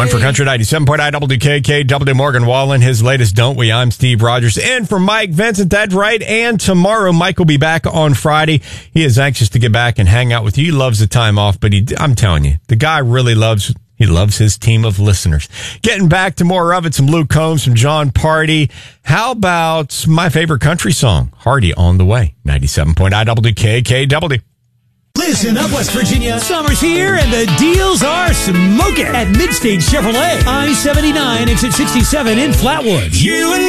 One for Country 97.9 WKKW. Morgan Wallen, his latest Don't We? I'm Steve Rogers. And for Mike Vincent, that's right. And tomorrow, Mike will be back on Friday. He is anxious to get back and hang out with you. He loves the time off, but I'm telling you, the guy really loves his team of listeners. Getting back to more of it, some Luke Combs, some John Party. How about my favorite country song, Hardy on the Way, 97.9 WKKW. Listen up, West Virginia. Summer's here and the deals are smoking at Midstage Chevrolet. I-79 exit 67 in Flatwoods. You and